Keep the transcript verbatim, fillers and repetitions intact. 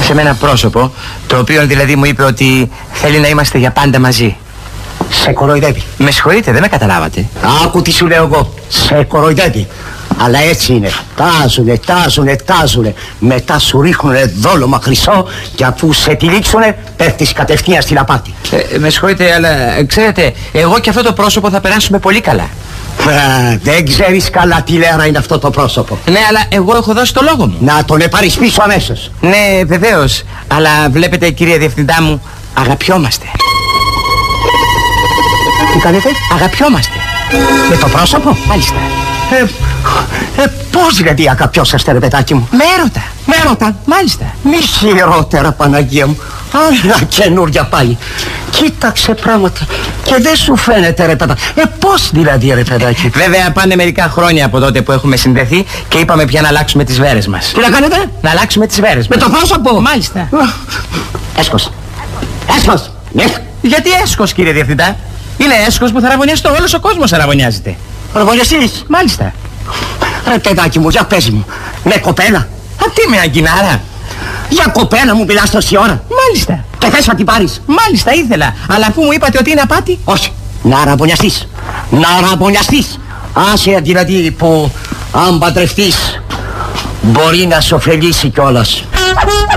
σε μένα πρόσωπο, το οποίο δηλαδή μου είπε ότι θέλει να είμαστε για πάντα μαζί. Σε κοροϊδεύει. Με συγχωρείτε, δεν με καταλάβατε. Άκου τι σου λέω εγώ. Σε κοροϊδεύει. Αλλά έτσι είναι. Τάζουνε, τάζουνε, τάζουνε. Μετά σου ρίχνουνε δόλωμα χρυσό και αφού σε τυλίξουνε πέφτεις κατευθείαν στην απάτη. Ε, με συγχωρείτε, αλλά ξέρετε, εγώ και αυτό το πρόσωπο θα περάσουμε πολύ καλά. Α, δεν ξέρεις καλά τι λέρα είναι αυτό το πρόσωπο. Ναι, αλλά εγώ έχω δώσει το λόγο μου. Να τον επάρεις πίσω αμέσως. Ναι, βεβαίως. Αλλά βλέπετε, κύριε Διευθυντά μου, αγαπιόμαστε. Τι κάνετε? Αγαπιόμαστε. Με το πρόσωπο? Μάλιστα. Ε, ε, πώς δηλαδή αγαπιόσαστε ρε παιδάκι μου? Με έρωτα. Με έρωτα? Μάλιστα. Μη χειρότερα Παναγία μου. Άλλα καινούρια πάλι. Κοίταξε πράγματα και δεν σου φαίνεται ρε παιδάκι. Ε πώς δηλαδή ρε παιδάκι? Βέβαια πάνε μερικά χρόνια από τότε που έχουμε συνδεθεί και είπαμε πια να αλλάξουμε τις βέρες μας. Τι να κάνετε? Να αλλάξουμε τις βέρες Με μας. το πρόσωπο? Μάλιστα. Έσχος. Έσχος. Ναι. Γιατί έσχος, κύριε Διευθυντά? Είναι έσχος που θα ραβωνιαστώ. Όλος ο κόσμος αραβωνιάζεται. Ραβωνιαστείς? Μάλιστα. Ρε παιδάκι μου, για πες μου. Με κοπέλα? Α, τι με αγκινάρα? Για κοπέλα μου μιλάς τόση ώρα? Μάλιστα. Και θες να την πάρεις? Μάλιστα ήθελα. Αλλά αφού μου είπατε ότι είναι απάτη. Όχι. Να ραβωνιαστείς. Να ραβωνιαστείς. Άσε δηλαδή που αν παντρευτείς μπορεί να σ' ωφελήσει κιόλας.